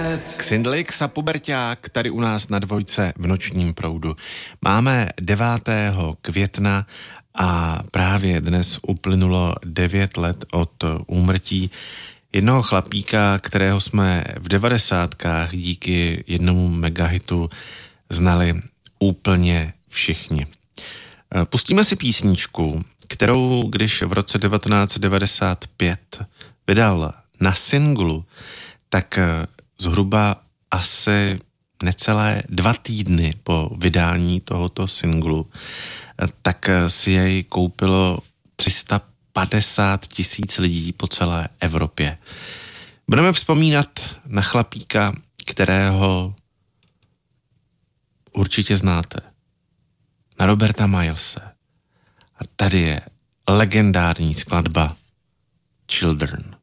Xindlix a Puberťák tady u nás na Dvojce v Nočním proudu. Máme 9. května a právě dnes uplynulo 9 let od úmrtí jednoho chlapíka, kterého jsme v 90kách díky jednomu megahitu znali úplně všichni. Pustíme si písničku, kterou když v roce 1995 vydal na singlu, tak zhruba asi necelé 2 týdny po vydání tohoto singlu, tak si jej koupilo 350 000 lidí po celé Evropě. Budeme vzpomínat na chlapíka, kterého určitě znáte. Na Roberta Milese. A tady je legendární skladba Children.